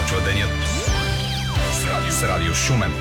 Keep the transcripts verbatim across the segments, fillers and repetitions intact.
започва денят с радио, с радио Шумен.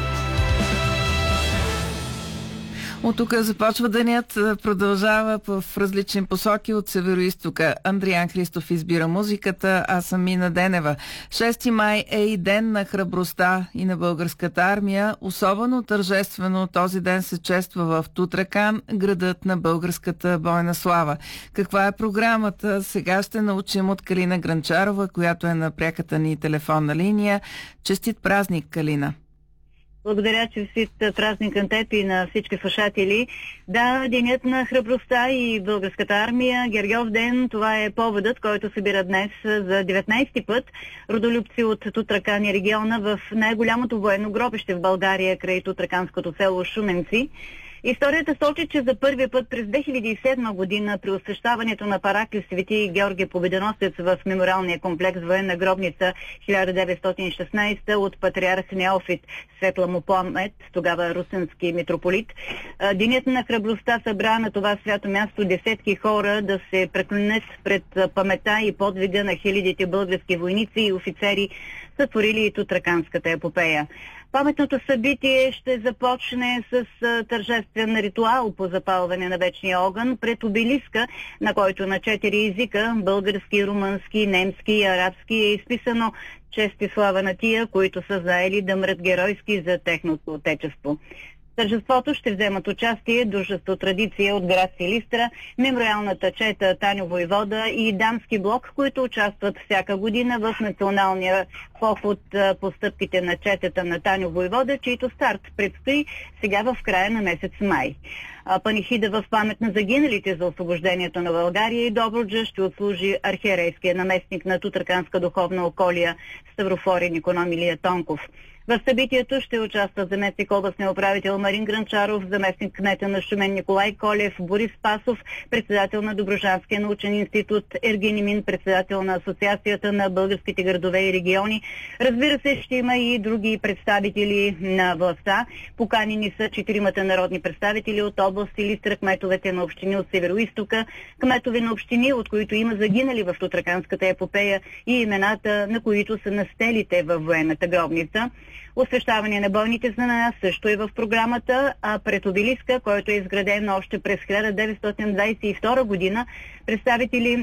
От тук започва денят, продължава в различни посоки от северо-истока. Андриан Христов избира музиката, аз съм Мина Денева. шести май е и ден на храбростта и на българската армия. Особено тържествено този ден се чества в Тутракан, градът на българската бойна слава. Каква е програмата? Сега ще научим от Калина Гранчарова, която е на пряката ни телефонна линия. Честит празник, Калина! Благодаря, че си празник на теб и на всички слушатели. Да, денят на храбростта и българската армия, Гергьов ден, това е поводът, който събира днес за деветнайсети път родолюбци от Тутракан и региона в най-голямото военно гробище в България край тутраканското село Шуменци. Историята сочи, че за първи път през две хиляди и седма година при освещаването на параклис Свети Георги Победоносец в мемориалния комплекс военна гробница хиляда деветстотин и шестнайсета от патриарх Неофит, светла му памет, тогава русенски митрополит. Денят на храбростта събра на това свято място десетки хора да се преклонят пред памета и подвига на хилядите български войници и офицери, сътворили и тутраканската епопея. Паметното събитие ще започне с тържествен ритуал по запалване на вечния огън пред обелиска, на който на четири езика – български, румънски, немски и арабски – е изписано чест и слава на тия, които са заели да мрат геройски за техното отечество. В тържеството ще вземат участие Дружество Традиция от град Силистра, мемориалната чета Таню Войвода и дамски блок, които участват всяка година в националния поход по стъпките на четата на Таню Войвода, чийто старт предстои сега в края на месец май. Панихида в памет на загиналите за освобождението на България и Добруджа ще отслужи архиерейския наместник на Тутраканска духовна околия Ставрофорин Иконом Илия Тонков. В събитието ще участват заместник областния управител Марин Гранчаров, заместник кмета на Шумен Николай Колев, Борис Спасов, председател на Добруджанския научен институт, Ергин Имин, председател на Асоциацията на българските градове и региони. Разбира се, ще има и други представители на властта. Поканени са четиримата народни представители от област Силистра, кметовете на общини от северо-истока, кметове на общини, от които има загинали в Тутраканската епопея и имената, на които са настелите във военната гробница. Освещаване на бойните знамена също е в програмата, а пред обелиска, който е изграден още през хиляда деветстотин двайсет и втора година, представители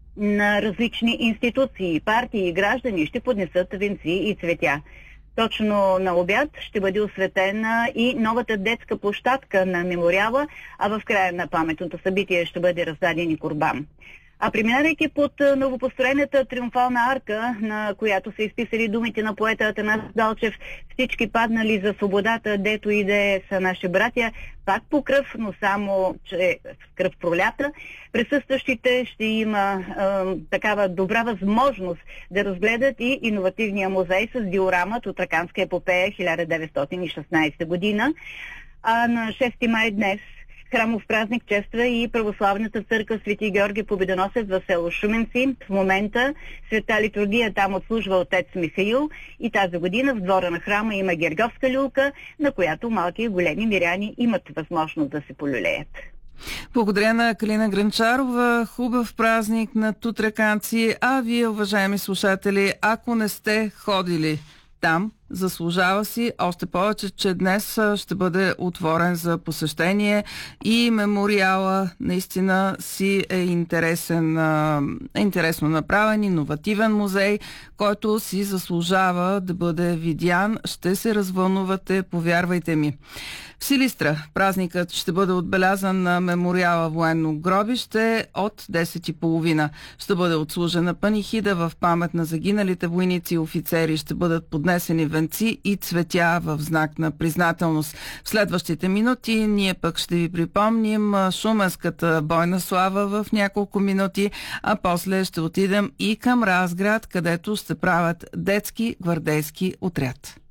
на различни институции, партии и граждани ще поднесат венци и цветя. Точно на обяд ще бъде осветена и новата детска площадка на мемориала, а в края на паметното събитие ще бъде раздаден и курбан. А преминавайки под новопостроената триумфална арка, на която са изписали думите на поета Атанас Далчев, всички паднали за свободата, дето и да са наши братя, пак по кръв, но само че в кръв пролята, присъстващите ще има е, такава добра възможност да разгледат и иновативния музей с диорама Тутраканска епопея хиляда деветстотин и шестнайсета година. А на шести май днес храмов празник чества и православната църква Свети Георги Победоносец в село Шуменци. В момента света литургия там отслужва отец Михаил и тази година в двора на храма има гергьовска люлка, на която малки и големи миряни имат възможност да се полюлеят. Благодаря на Калина Гранчарова. Хубав празник на тутраканци. А вие, уважаеми слушатели, ако не сте ходили там, заслужава си, още повече, че днес ще бъде отворен за посещение и мемориала наистина си е интересен, е интересно направен, иновативен музей, който си заслужава да бъде видян. Ще се развълнувате, повярвайте ми. В Силистра празникът ще бъде отбелязан на мемориала военно гробище от десет и половина. Ще бъде отслужена панихида в памет на загиналите войници и офицери. Ще бъдат поднесени венци и цветя в знак на признателност. В следващите минути ние пък ще ви припомним шуменската бойна слава в няколко минути, а после ще отидем и към Разград, където ще правят детски гвардейски отряд.